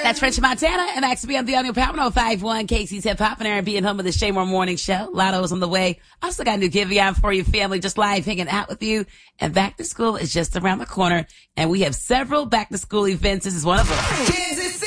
That's French Montana and Max B on the Audio Power 1051. Casey's Hip Hop and R&B and home of the Shaymore Morning Show. Lotto's on the way. Also got a new Giveon for your family, just live hanging out with you. And back to school is just around the corner. And we have several back to school events. This is one of them.